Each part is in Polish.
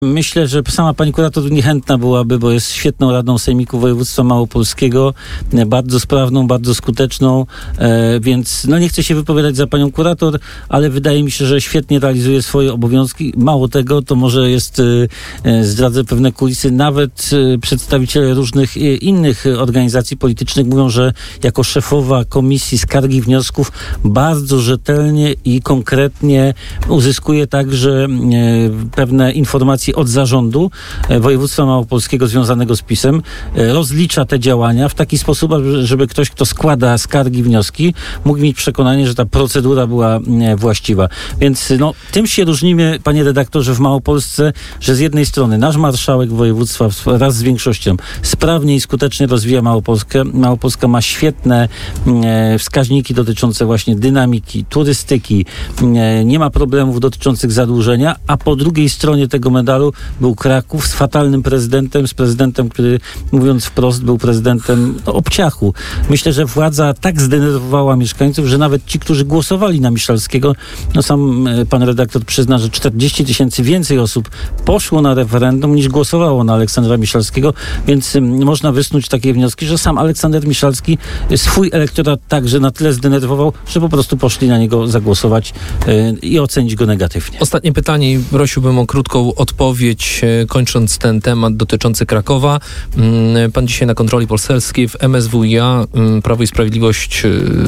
Myślę, że sama pani kurator niechętna byłaby, bo jest świetną radną Sejmiku Województwa Małopolskiego, bardzo sprawną, bardzo skuteczną, więc nie chcę się wypowiadać za panią kurator, ale wydaje mi się, że świetnie realizuje swoje obowiązki. Mało tego, to może jest, zdradzę pewne kulisy, nawet przedstawiciele różnych innych organizacji politycznych mówią, że jako szefowa Komisji Skargi i Wniosków bardzo rzetelnie i konkretnie uzyskuje także pewne informacje od zarządu województwa małopolskiego związanego z PiS-em, rozlicza te działania w taki sposób, żeby ktoś, kto składa skargi, wnioski, mógł mieć przekonanie, że ta procedura była właściwa. Więc tym się różnimy, panie redaktorze, w Małopolsce, że z jednej strony nasz marszałek województwa wraz z większością sprawnie i skutecznie rozwija Małopolskę. Małopolska ma świetne wskaźniki dotyczące właśnie dynamiki, turystyki, nie ma problemów dotyczących zadłużenia, a po drugiej stronie tego medalu był Kraków z fatalnym prezydentem, z prezydentem, który, mówiąc wprost, był prezydentem obciachu. Myślę, że władza tak zdenerwowała mieszkańców, że nawet ci, którzy głosowali na Miszalskiego, sam pan redaktor przyzna, że 40 000 więcej osób poszło na referendum niż głosowało na Aleksandra Miszalskiego, więc można wysnuć takie wnioski, że sam Aleksander Miszalski swój elektorat także na tyle zdenerwował, że po prostu poszli na niego zagłosować i ocenić go negatywnie. Ostatnie pytanie, prosiłbym o krótką odpowiedź, kończąc ten temat dotyczący Krakowa. Pan dzisiaj na kontroli poselskiej w MSWiA Prawo i Sprawiedliwość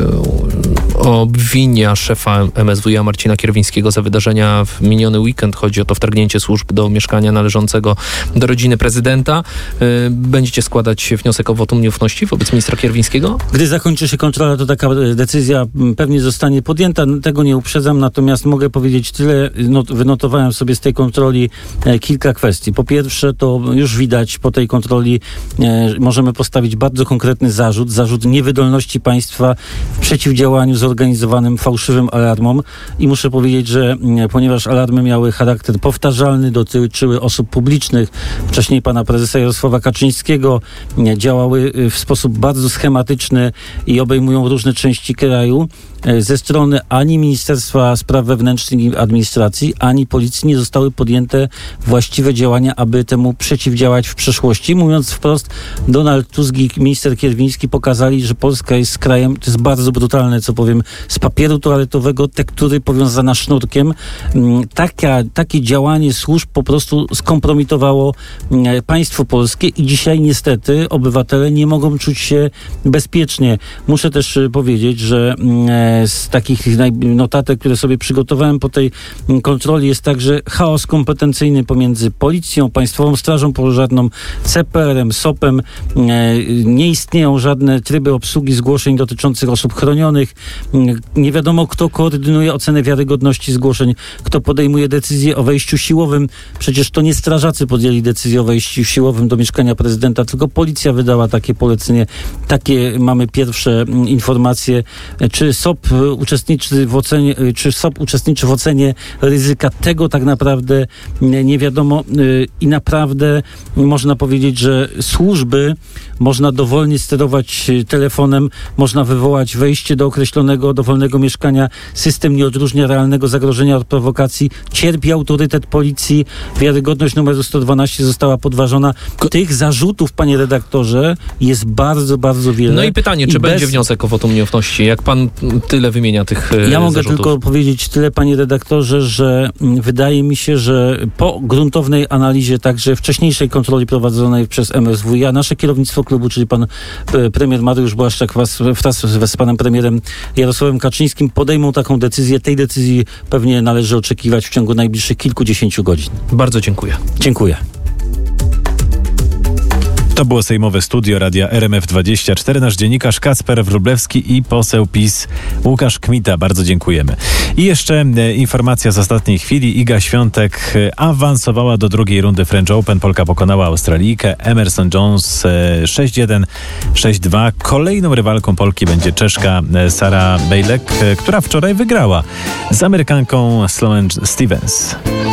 obwinia szefa MSWiA Marcina Kierwińskiego za wydarzenia w miniony weekend. Chodzi o to wtargnięcie służb do mieszkania należącego do rodziny prezydenta. Będziecie składać wniosek o wotum nieufności wobec ministra Kierwińskiego? Gdy zakończy się kontrola, to taka decyzja pewnie zostanie podjęta. Tego nie uprzedzam, natomiast mogę powiedzieć tyle. Wynotowałem sobie z tej kontroli kilka kwestii. Po pierwsze, to już widać po tej kontroli możemy postawić bardzo konkretny zarzut niewydolności państwa w przeciwdziałaniu zorganizowanym fałszywym alarmom i muszę powiedzieć, że ponieważ alarmy miały charakter powtarzalny, dotyczyły osób publicznych, wcześniej pana prezesa Jarosława Kaczyńskiego, działały w sposób bardzo schematyczny i obejmują różne części kraju, ze strony ani Ministerstwa Spraw Wewnętrznych i Administracji, ani Policji nie zostały podjęte właściwe działania, aby temu przeciwdziałać w przyszłości. Mówiąc wprost, Donald Tusk i minister Kierwiński pokazali, że Polska jest krajem, to jest bardzo brutalne, co powiem, z papieru toaletowego, tektury powiązana sznurkiem. Takie działanie służb po prostu skompromitowało państwo polskie i dzisiaj niestety obywatele nie mogą czuć się bezpiecznie. Muszę też powiedzieć, że z takich notatek, które sobie przygotowałem po tej kontroli, jest także chaos kompetencyjny pomiędzy Policją, Państwową Strażą Pożarną, CPR-em, SOP-em. Nie istnieją żadne tryby obsługi zgłoszeń dotyczących osób chronionych. Nie wiadomo, kto koordynuje ocenę wiarygodności zgłoszeń, kto podejmuje decyzję o wejściu siłowym. Przecież to nie strażacy podjęli decyzję o wejściu siłowym do mieszkania prezydenta, tylko policja wydała takie polecenie. Takie mamy pierwsze informacje. Czy SOP uczestniczy w ocenie ryzyka? Tego tak naprawdę nie wiadomo i naprawdę można powiedzieć, że służby można dowolnie sterować telefonem, można wywołać wejście do określonego dowolnego mieszkania. System nie odróżnia realnego zagrożenia od prowokacji. Cierpi autorytet policji. Wiarygodność numeru 112 została podważona. Tych zarzutów, panie redaktorze, jest bardzo, bardzo wiele. No i pytanie, czy będzie wniosek o wotum nieufności? Jak pan tyle wymienia tych Ja mogę zarzutów? tylko powiedzieć tyle, panie redaktorze, że wydaje mi się, że po gruntownej analizie, także wcześniejszej kontroli prowadzonej przez MSWiA, nasze kierownictwo klubu, czyli pan premier Mariusz Błaszczak wraz z panem premierem Jarosławem Kaczyńskim podejmą taką decyzję. Tej decyzji pewnie należy oczekiwać w ciągu najbliższych kilkudziesięciu godzin. Bardzo dziękuję. Dziękuję. To było sejmowe studio Radia RMF24. Nasz dziennikarz Kacper Wróblewski i poseł PiS Łukasz Kmita. Bardzo dziękujemy. I jeszcze informacja z ostatniej chwili. Iga Świątek awansowała do drugiej rundy French Open. Polka pokonała Australijkę Emerson Jones 6-1, 6-2. Kolejną rywalką Polki będzie Czeszka Sara Bejlek, która wczoraj wygrała z Amerykanką Sloane Stevens.